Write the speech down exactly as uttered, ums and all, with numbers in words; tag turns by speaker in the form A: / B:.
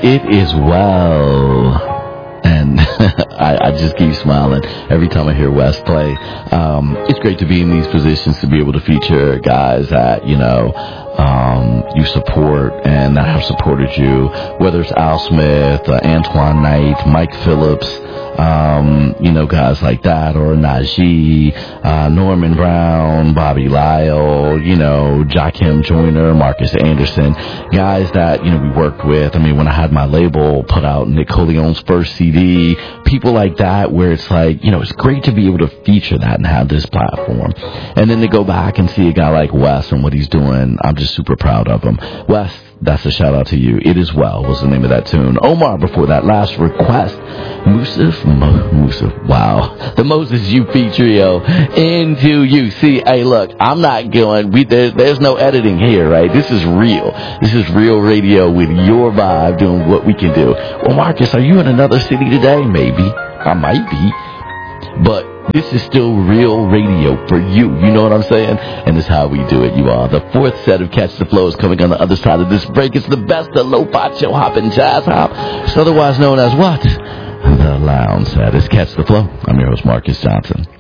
A: it is well. And I, I just keep smiling every time I hear Wes play. Um, it's great to be in these positions to be able to feature guys that, you know, um, you support and that have supported you, whether it's Al Smith, uh, Antoine Knight, Mike Phillips, um, you know, guys like that, or Najee, uh, Norman Brown, Bobby Lyle, you know, Jakim Joyner, Marcus Anderson, guys that, you know, we worked with. I mean, when I had my label put out Nick Coleone's first C D, people like that, where it's like, you know, it's great to be able to feature that and have this platform. And then to go back and see a guy like Wes and what he's doing, I'm just super proud of him. Wes, that's a shout out to you. It Is Well was the name of that tune. Omar, before that, Last Request. Musaf, Mo, Musaf, wow. The Moses U P trio, Into You. See, hey, look, I'm not going, we, there, there's no editing here, right? This is real. This is real radio with your vibe doing what we can do. Well, Marcus, are you in another city today? Maybe. I might be. But this is still real radio for you. You know what I'm saying? And this is how we do it, you all. The fourth set of Catch the Flow is coming on the other side of this break. It's the best of lo-fi, chill hop, and jazz hop. It's otherwise known as what? The Lounge set. It's Catch the Flow. I'm your host, Marcus Johnson.